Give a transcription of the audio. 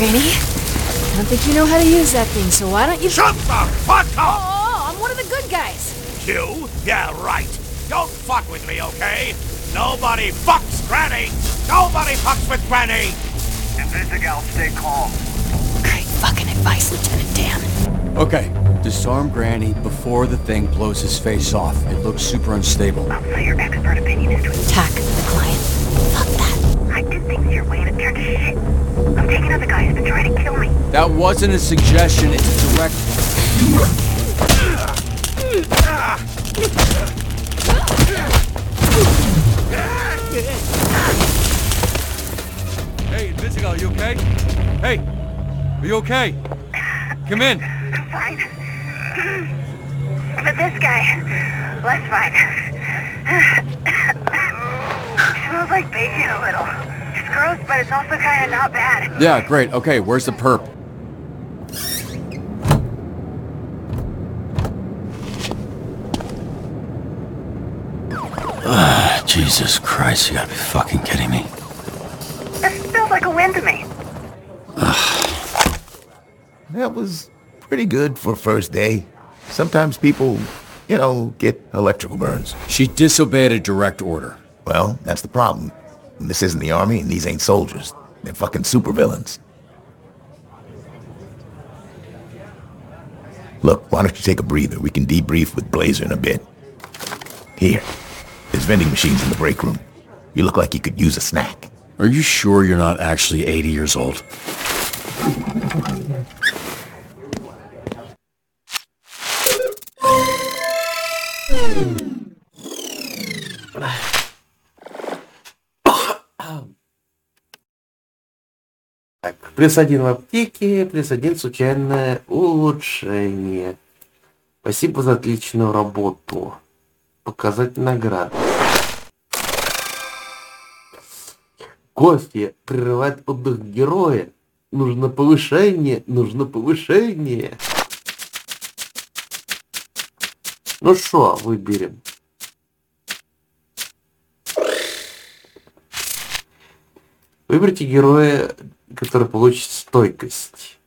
Granny, I don't think you know how to use that thing, so why don't you... Shut the fuck up! Oh, I'm one of the good guys. You? Yeah, right. Don't fuck with me, okay? Nobody fucks Granny! Nobody fucks with Granny! Invisigal, stay calm. Great fucking advice, Lieutenant Dan. Okay, disarm Granny before the thing blows his face off. It looks super unstable. So your expert opinion is to Attack the client. Fuck that. I did things your way and it turned to shit. I'm taking out the guy who's been trying to kill me. That wasn't a suggestion, it's a direct... Hey, Invisigal, you okay? Hey, are you okay? Come in. I'm fine. But this guy, less fine. Smells like bacon a little. It's gross, but it's also kind of not bad. Yeah, great. Okay, where's the perp? Jesus Christ, you gotta be fucking kidding me. This feels like a win to me. That was pretty good for first day. Sometimes people, get electrical burns. She disobeyed a direct order. Well, that's the problem. This isn't the army and these ain't soldiers. They're fucking supervillains. Look, why don't you take a breather? We can debrief with Blazer in a bit. Here. There's vending machines in the break room. You look like you could use a snack. Are you sure you're not actually 80 years old? Так, +1 в аптеке, +1 случайное улучшение. Спасибо за отличную работу. Показать награду. Кофе прерывает отдых героя. Нужно повышение, нужно повышение. Ну шо, выберем. Выберите героя, который получит стойкость.